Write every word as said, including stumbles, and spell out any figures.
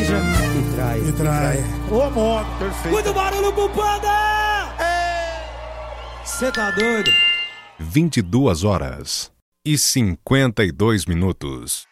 beija e trai. E trai. Ô, modo. Perfeito. Muito barulho com Panda! Você tá doido? vinte e duas horas e cinquenta e dois minutos.